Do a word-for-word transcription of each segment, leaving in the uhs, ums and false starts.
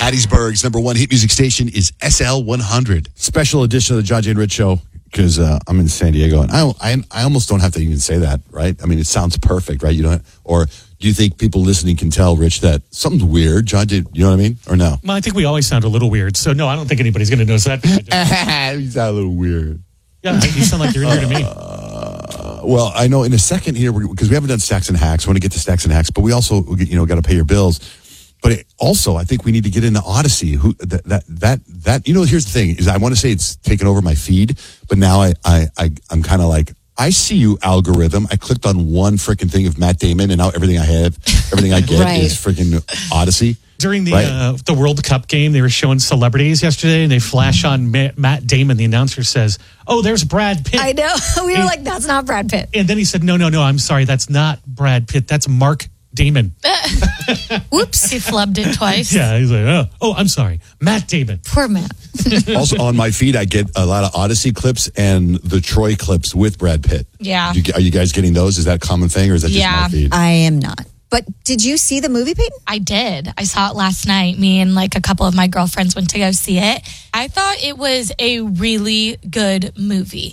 Hattiesburg's number one hit music station is S L one hundred. Special edition of the John Jay and Rich Show, because uh, I'm in San Diego, and I, I I almost don't have to even say that, right? I mean, it sounds perfect, right? You don't, or do you think people listening can tell, Rich, that something's weird? John Jay, you know what I mean, or no? Well, I think we always sound a little weird, so no, I don't think anybody's going to notice that. You sound a little weird. Yeah, you sound like you're in here to me. Uh, well, I know in a second here, because we haven't done Stacks and Hacks. I want to get to Stacks and Hacks, but we also, you know, got to pay your bills. But it, also, I think we need to get into Odyssey. Who that that that that you know? Here's the thing: is I want to say it's taken over my feed, but now I I, I I'm kind of like, I see you, algorithm. I clicked on one freaking thing of Matt Damon, and now everything I have, everything I get Right. is freaking Odyssey. During the Right. uh, the World Cup game, they were showing celebrities yesterday, and they flash on Ma- Matt Damon. The announcer says, "Oh, there's Brad Pitt." I know. We were And- like, that's not Brad Pitt. And then he said, "No, no, no. I'm sorry. That's not Brad Pitt. That's Mark Damon." Whoops. He flubbed it twice. Yeah, he's like, "Oh, oh, I'm sorry, Matt Damon." Poor Matt. Also on my feed, I get a lot of Odyssey clips and the Troy clips with Brad Pitt. Yeah. You- Are you guys getting those? Is that a common thing, or is that just Yeah. my feed? I am not. But did you see the movie, Peyton? I did. I saw it last night. Me and like a couple of my girlfriends went to go see it. I thought it was a really good movie.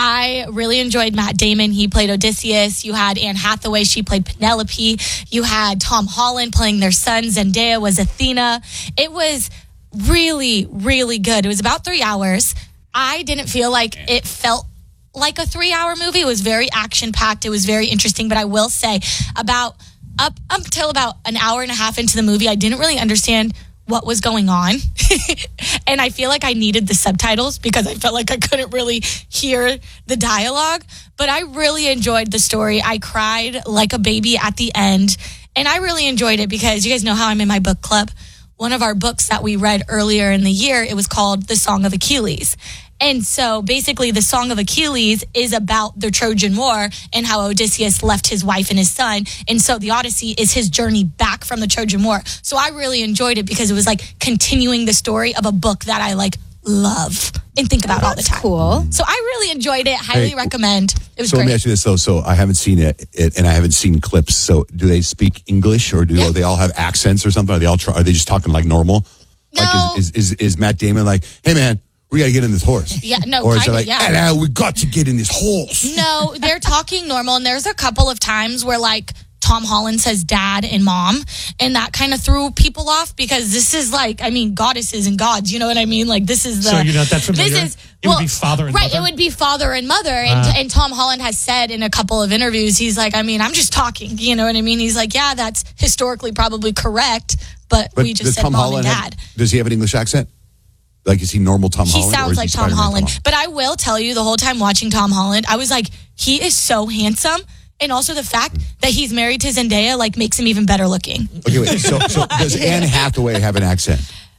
I really enjoyed Matt Damon. He played Odysseus. You had Anne Hathaway. She played Penelope. You had Tom Holland playing their son. Zendaya was Athena. It was really, really good. It was about three hours. I didn't feel like it felt like a three-hour movie. It was very action-packed. It was very interesting. But I will say about... Up until about an hour and a half into the movie, I didn't really understand what was going on. And I feel like I needed the subtitles because I felt like I couldn't really hear the dialogue. But I really enjoyed the story. I cried like a baby at the end. And I really enjoyed it because you guys know how I'm in my book club. One of our books that we read earlier in the year, it was called The Song of Achilles. And so basically the Song of Achilles is about the Trojan War and how Odysseus left his wife and his son. And so the Odyssey is his journey back from the Trojan War. So I really enjoyed it because it was like continuing the story of a book that I like love and think about all the time. Cool. So I really enjoyed it. Highly Hey, recommend. It was So great. let me ask you this though. So I haven't seen it, it, and I haven't seen clips. So do they speak English, or do Yeah. they all have accents or something? Are they all? Try, are they just talking like normal? No. Like is, is is is Matt Damon like, hey man, we got to get in this horse? Yeah, no, Or is it kinda, like, yeah. "Ah, nah, we got to get in this horse? No, they're talking normal, and there's a couple of times where like Tom Holland says dad and mom, and that kind of threw people off because this is like, I mean, goddesses and gods, you know what I mean? Like this is the. So you're not that familiar? This is It would be father and right. mother? It would be father and mother, and Ah. and Tom Holland has said in a couple of interviews, he's like, I mean, I'm just talking, you know what I mean? He's like, yeah, that's historically probably correct, but, But we just does said Tom mom Holland and have- dad. does he have an English accent? Like, is he normal Tom He Holland? or sounds is like he Tom Spider-Man Holland. But I will tell you, the whole time watching Tom Holland, I was like, he is so handsome. And also the fact that he's married to Zendaya, like, makes him even better looking. Okay, wait. So, so does Anne Hathaway have an accent?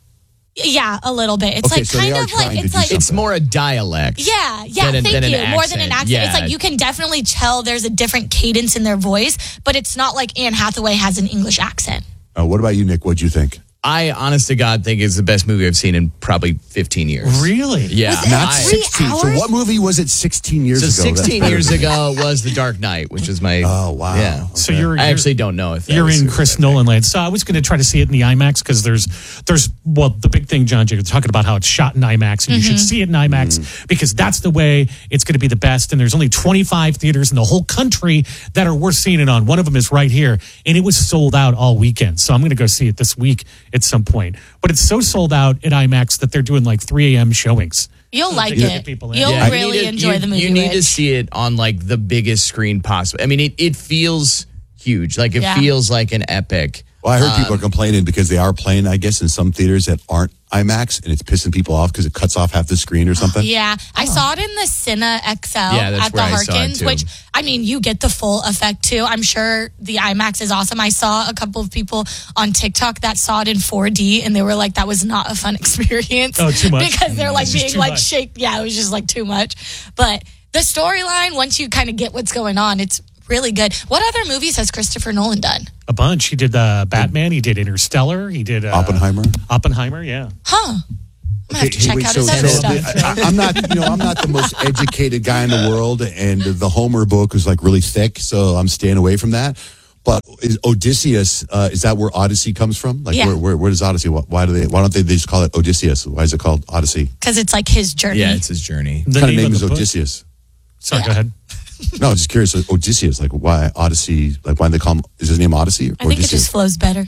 Yeah, a little bit. It's Okay, like so they kind are of trying like, to it's do like, something. It's more a dialect. yeah, yeah, Than an- thank than you. an More than an accent. accent. It's Yeah. like you can definitely tell there's a different cadence in their voice, but it's not like Anne Hathaway has an English accent. Uh, what about you, Nick? What'd you think? I, honest to God, think it's the best movie I've seen in probably fifteen years. Really? Yeah. Was it Not I- three sixteen. So hours? what movie was it sixteen years So ago? That's sixteen better years than- ago was The Dark Knight, which is my. Oh, wow. Yeah. So you're, I you're actually don't know if that you're was in super Chris epic. Nolan land. So I was going to try to see it in the IMAX because there's there's well the big thing, John Jacobs talking about how it's shot in IMAX, and you should see it in IMAX because that's the way it's going to be the best. And there's only twenty-five theaters in the whole country that are worth seeing it on. One of them is right here, and it was sold out all weekend. So I'm going to go see it this week at some point. But it's so sold out at IMAX that they're doing like three a.m. showings. You'll like to get it. people in. You'll Yeah, you really need to- enjoy you- the movie. You need to Rich. see it on like the biggest screen possible. I mean, it, it feels huge. Like it Yeah. feels like an epic. Well, I heard Um, people are complaining because they are playing, I guess, in some theaters that aren't IMAX, and it's pissing people off because it cuts off half the screen or something. Yeah, I saw it in the Cine X L Yeah, that's at the where I saw it, Harkins, too. which, I mean, you get the full effect too. I'm sure the IMAX is awesome. I saw a couple of people on TikTok that saw it in four D, and they were like, that was not a fun experience. Oh, too much? Because they're like It's just being too like much. shake. Yeah, it was just like too much. But the storyline, once you kind of get what's going on, it's really good. What other movies has Christopher Nolan done? A bunch. He did uh, Batman. He did Interstellar. He did uh, Oppenheimer. Oppenheimer. Yeah. Huh. I'm gonna have to check wait, out so- his other so stuff. I, I'm not, you know, I'm not the most educated guy in the world, and the Homer book is like really thick, so I'm staying away from that. But is Odysseus, uh, is that where Odyssey comes from? Like, Yeah. where, where, where does Odyssey, why, why do they, why don't they, they just call it Odysseus? Why is it called Odyssey? Because it's like his journey. Yeah, it's his journey. The What kind of name of is the book- Odysseus? Sorry, Yeah. go ahead. No, I'm just curious. Odysseus, like why Odyssey, like why do they call him, is his name Odyssey or I think it Odysseus? just flows better.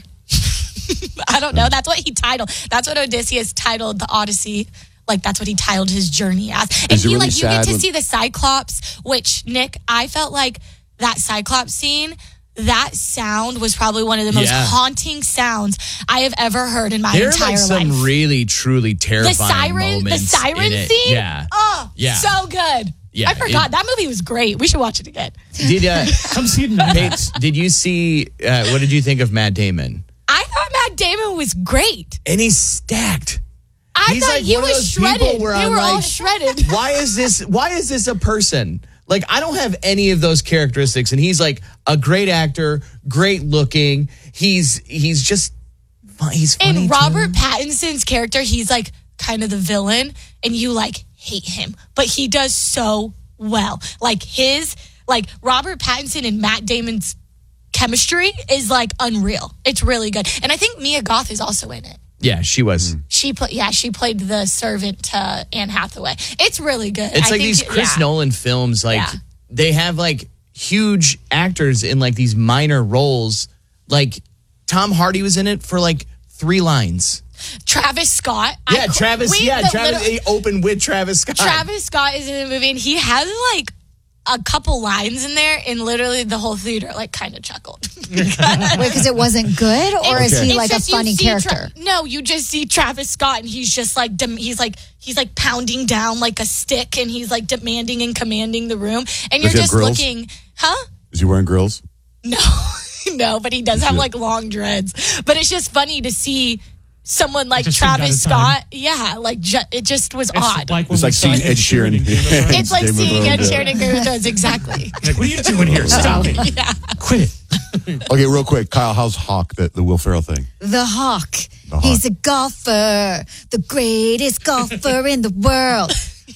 I don't know. That's what he titled. That's what Odysseus titled the Odyssey. Like that's what he titled his journey as. And Is it he really like you get sad to when- see the Cyclops, which Nick, I felt like that Cyclops scene, that sound was probably one of the most Yeah. haunting sounds I have ever heard in my There are entire like some life. really, truly The terrifying siren, the moments siren in it. scene. Yeah. Oh, Yeah. so good. Yeah, I forgot it- that movie was great. We should watch it again. Did uh, Come see it in IMAX. Paige, did you see? Uh, what did you think of Matt Damon? I thought Matt Damon was great. And he's stacked. I He's thought like he one of was those people shredded. where They I'm were all like, shredded. Why is this? Why is this a person? Like I don't have any of those characteristics, and he's like a great actor, great looking. He's he's just fun- he's funny. And Robert too. Pattinson's character, he's like kind of the villain, and you like hate him, but he does so well. Like his, like Robert Pattinson and Matt Damon's chemistry is like unreal. It's really good, and I think Mia Goth is also in it. Yeah, she was. She played, yeah, she played the servant to Anne Hathaway. It's really good. It's I like think these it- Chris yeah. Nolan films. Like Yeah. they have like huge actors in like these minor roles. Like Tom Hardy was in it for like three lines. Travis Scott. I Yeah, cou- Travis. we- Yeah, the Travis. little- He opened with Travis Scott. Travis Scott is in the movie, and he has like a couple lines in there, and literally the whole theater like kind of chuckled. Wait, because it wasn't good, or is he It's like a just you funny see character? Tra- no, you just see Travis Scott, and he's just like dem- he's like he's like pounding down like a stick, and he's like demanding and commanding the room, and you're he have just grills? looking, huh? Is he wearing grills? No, no, but he does have like long dreads. But it's just funny to see someone like Just seemed out Travis of time. Scott. Yeah, like ju- it just was It's odd. like when It's we like saw seeing Ed Sheeran. in Game of Thrones. it's like Game of seeing Ed Thrones, yeah. Sheeran in Game of Thrones. Exactly. Like, what are you doing here? Stop it. Yeah. Quit it. Okay, real quick, Kyle, how's Hawk, the, the Will Ferrell thing? The Hawk. The Hawk. He's a golfer, the greatest golfer in the world.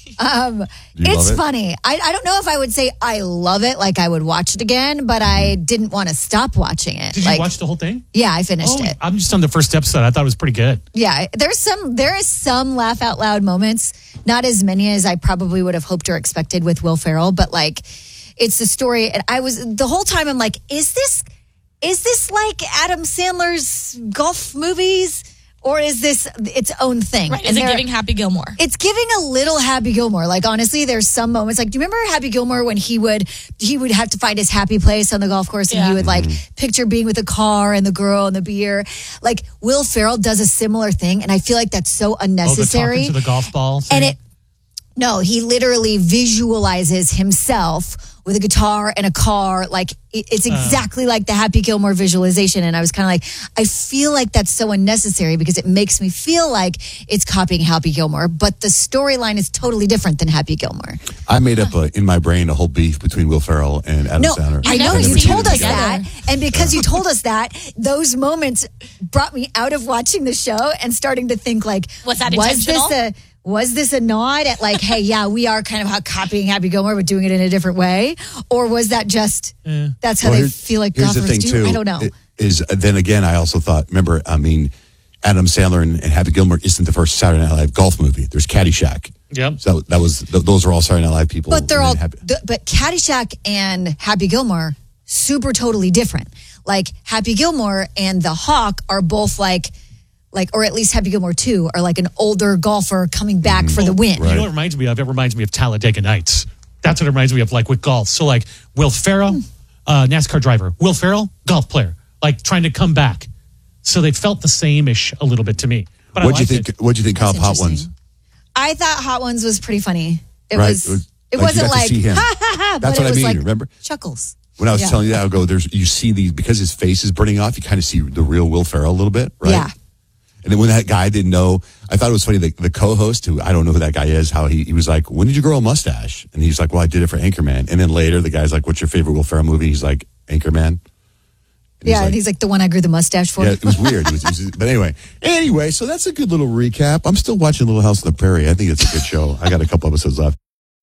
Um, Do you it's love it? funny. I, I don't know if I would say I love it, like I would watch it again, but I didn't want to stop watching it. Did like, you watch the whole thing? Yeah, I finished Oh, it. I'm just on the first episode. I thought it was pretty good. Yeah, there's some there is some laugh out loud moments. Not as many as I probably would have hoped or expected with Will Ferrell, but like it's the story. And I was the whole time I'm like, is this is this like Adam Sandler's golf movies, or is this its own thing? Right. Is And it there- giving Happy Gilmore? It's giving a little Happy Gilmore. Like honestly, there's some moments. Like, do you remember Happy Gilmore when he would he would have to find his happy place on the golf course, and Yeah. he would like picture being with the car and the girl and the beer. Like Will Ferrell does a similar thing, and I feel like that's so Oh, the unnecessary. talking to the golf ball. and thing? it no, he literally visualizes himself with a guitar and a car. Like it- it's exactly like the Happy Gilmore visualization. And I was kind of like, I feel like that's so unnecessary because it makes me feel like it's copying Happy Gilmore, but the storyline is totally different than Happy Gilmore. I made up a, in my brain a whole beef between Will Ferrell and Adam No, Sandler. I know never you seen told them us together. that, and because you told us that, those moments brought me out of watching the show and starting to think like, Was that was intentional? this a was this a nod at like, hey, yeah, we are kind of how copying Happy Gilmore but doing it in a different way, or was that just that's how Well, they here's- feel like here's the golfers thing do? too. I don't know. i- Is uh, then again, I also thought. Remember, I mean, Adam Sandler and, and Happy Gilmore isn't the first Saturday Night Live golf movie. There's Caddyshack. Yep. So that was th- those are all Saturday Night Live people. But they're and all, then Happy- the, but Caddyshack and Happy Gilmore, super totally different. Like Happy Gilmore and the Hawk are both like, like, or at least Happy Gilmore two are like an older golfer coming back for the win. You know what it reminds me of? It reminds me of Talladega Nights. That's what it reminds me of, like with golf. So, like Will Ferrell, uh, NASCAR driver. Will Ferrell, golf player, like trying to come back. So they felt the same-ish a little bit to me. But What'd I you liked think? it. What'd you think? Kyle, That's of Hot Ones. interesting. I thought Hot Ones was pretty funny. It Right. was. It was- It like, you wasn't got to like see him. ha ha ha. That's but what it I was mean, like remember? chuckles. When I was Yeah. telling you that, I would go, there's you see the because his face is burning off, you kind of see the real Will Ferrell a little bit, right? Yeah. And then when that guy didn't know, I thought it was funny. The, the co-host, who I don't know who that guy is, how he, he was like, "When did you grow a mustache?" And he's like, "Well, I did it for Anchorman." And then later, the guy's like, "What's your favorite Will Ferrell movie?" He's like, "Anchorman." And Yeah, like, and he's like the one I grew the mustache for. yeah, it was weird. It was, it was, but anyway, anyway, so that's a good little recap. I'm still watching Little House on the Prairie. I think it's a good show. I got a couple episodes left.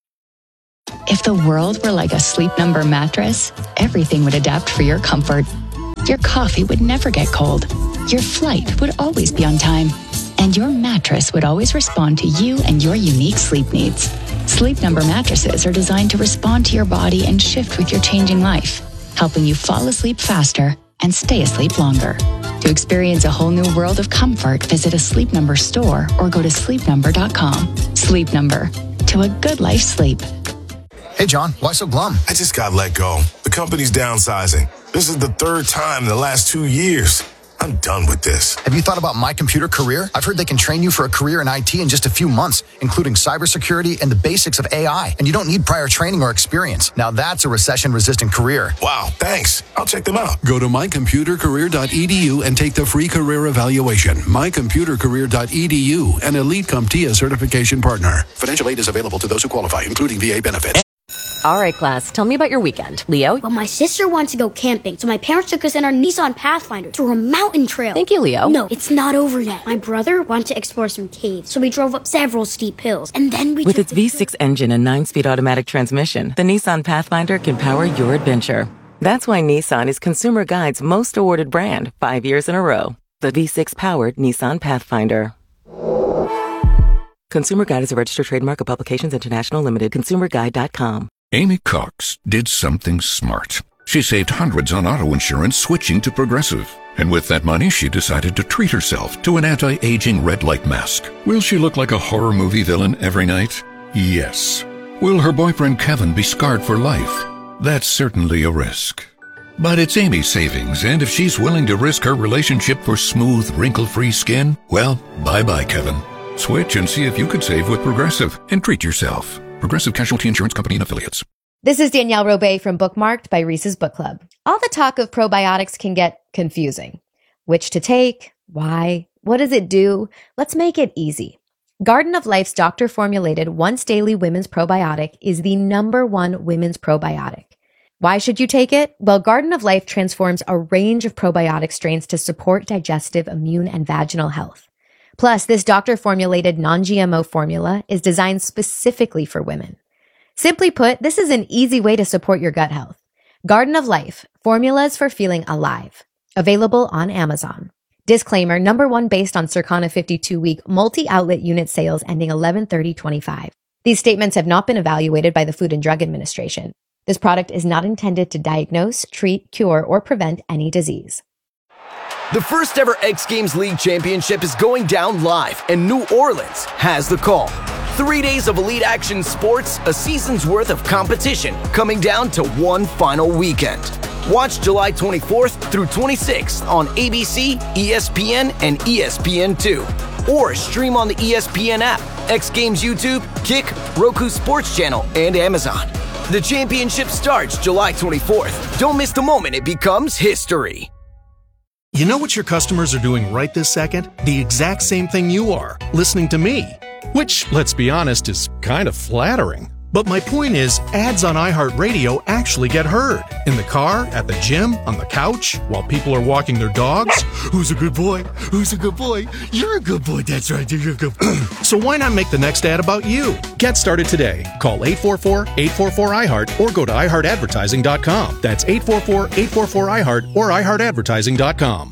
If the world were like a Sleep Number mattress, everything would adapt for your comfort. Your coffee would never get cold. Your flight would always be on time. And your mattress would always respond to you and your unique sleep needs. Sleep Number mattresses are designed to respond to your body and shift with your changing life, helping you fall asleep faster and stay asleep longer. To experience a whole new world of comfort, visit a Sleep Number store or go to sleep number dot com. Sleep Number, to a good life sleep. Hey, John, why so glum? I just got let go. The company's downsizing. This is the third time in the last two years. I'm done with this. Have you thought about My Computer Career? I've heard they can train you for a career in I T in just a few months, including cybersecurity and the basics of A I. And you don't need prior training or experience. Now that's a recession-resistant career. Wow, thanks. I'll check them out. Go to my computer career dot e d u and take the free career evaluation. my computer career dot e d u, an Elite CompTIA certification partner. Financial aid is available to those who qualify, including V A benefits. All right, class, tell me about your weekend. Leo? Well, my sister wants to go camping, so my parents took us in our Nissan Pathfinder to a mountain trail. Thank you, Leo. No, it's not over yet. My brother wanted to explore some caves, so we drove up several steep hills, and then we... With its V six engine and nine-speed automatic transmission, the Nissan Pathfinder can power your adventure. That's why Nissan is Consumer Guide's most awarded brand, five years in a row. The V six-powered Nissan Pathfinder. Consumer Guide is a registered trademark of Publications International Limited. consumer guide dot com. Amy Cox did something smart. She saved hundreds on auto insurance switching to Progressive. And with that money, she decided to treat herself to an anti-aging red light mask. Will she look like a horror movie villain every night? Yes. Will her boyfriend Kevin be scarred for life? That's certainly a risk. But it's Amy's savings, and if she's willing to risk her relationship for smooth, wrinkle-free skin, well, bye-bye, Kevin. Switch and see if you could save with Progressive and treat yourself. Progressive Casualty Insurance Company and Affiliates. This is Danielle Robay from Bookmarked by Reese's Book Club. All the talk of probiotics can get confusing. Which to take? Why? What does it do? Let's make it easy. Garden of Life's doctor-formulated once-daily women's probiotic is the number one women's probiotic. Why should you take it? Well, Garden of Life transforms a range of probiotic strains to support digestive, immune, and vaginal health. Plus, this doctor-formulated non-G M O formula is designed specifically for women. Simply put, this is an easy way to support your gut health. Garden of Life, formulas for feeling alive. Available on Amazon. Disclaimer, number one based on Circana fifty-two week multi-outlet unit sales ending eleven thirty twenty-five. These statements have not been evaluated by the Food and Drug Administration. This product is not intended to diagnose, treat, cure, or prevent any disease. The first ever X Games League Championship is going down live, and New Orleans has the call. Three days of elite action sports, a season's worth of competition, coming down to one final weekend. Watch July twenty-fourth through twenty-sixth on A B C, E S P N, and E S P N two. Or stream on the E S P N app, X Games YouTube, Kick, Roku Sports Channel, and Amazon. The championship starts July twenty-fourth. Don't miss the moment it becomes history. You know what your customers are doing right this second? The exact same thing you are, listening to me. Which, let's be honest, is kind of flattering. But my point is, ads on iHeartRadio actually get heard. In the car, at the gym, on the couch, while people are walking their dogs. Who's a good boy? Who's a good boy? You're a good boy. That's right. You're a good boy. So why not make the next ad about you? Get started today. Call eight four four, eight four four, I heart or go to i heart advertising dot com. That's eight four four, eight four four, I heart or i heart advertising dot com.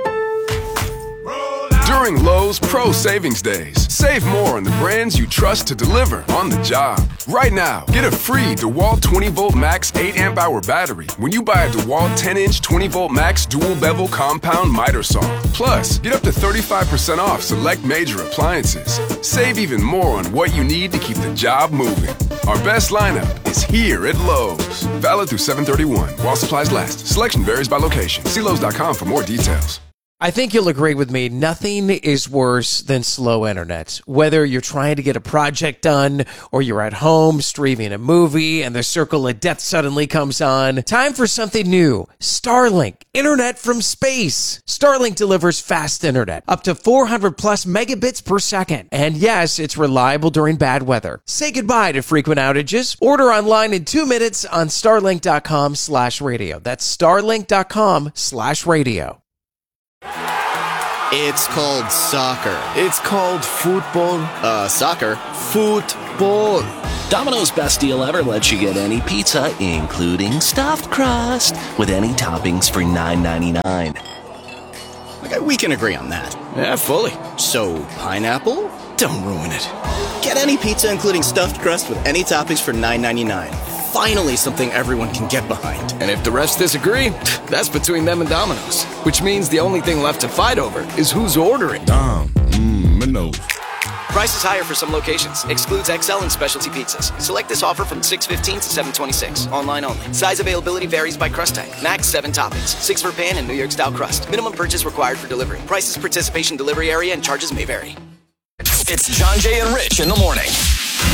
During Lowe's Pro Savings Days, save more on the brands you trust to deliver on the job. Right now, get a free DeWalt twenty volt max eight amp hour battery when you buy a DeWalt ten inch twenty volt max dual bevel compound miter saw. Plus, get up to thirty-five percent off select major appliances. Save even more on what you need to keep the job moving. Our best lineup is here at Lowe's. Valid through seven thirty-one while supplies last. Selection varies by location. See Lowe's dot com for more details. I think you'll agree with me. Nothing is worse than slow internet. Whether you're trying to get a project done or you're at home streaming a movie and the circle of death suddenly comes on. Time for something new. Starlink. Internet from space. Starlink delivers fast internet. Up to four hundred plus megabits per second. And yes, it's reliable during bad weather. Say goodbye to frequent outages. Order online in two minutes on starlink dot com slash radio. That's starlink dot com slash radio. It's called soccer. It's called football. Uh, soccer. Football. Domino's Best Deal Ever lets you get any pizza, including stuffed crust, with any toppings for nine ninety-nine. Okay, we can agree on that. Yeah, fully. So, pineapple? Don't ruin it. Get any pizza, including stuffed crust, with any toppings for nine ninety-nine. Finally, something everyone can get behind. And if the refs disagree, that's between them and Domino's. Which means the only thing left to fight over is who's ordering. Dom, mmm, Minos. Price is higher for some locations. Excludes X L and specialty pizzas. Select this offer from six fifteen to seven twenty-six. Online only. Size availability varies by crust type. Max seven toppings. Six for pan and New York style crust. Minimum purchase required for delivery. Prices, participation, delivery area, and charges may vary. It's John Jay and Rich in the morning.